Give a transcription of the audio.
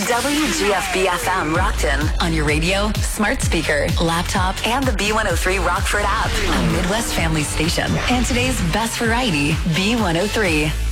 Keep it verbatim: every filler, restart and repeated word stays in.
W G F B F M Rockton on your radio, smart speaker, laptop, and the B one oh three Rockford app. A Midwest Family Station. And today's best variety, B one oh three.